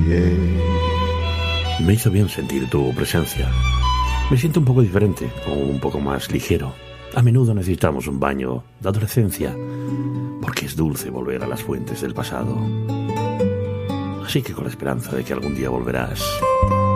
Me hizo bien sentir tu presencia. Me siento un poco diferente, o un poco más ligero. A menudo necesitamos un baño de adolescencia, porque es dulce volver a las fuentes del pasado. Así que con la esperanza de que algún día volverás,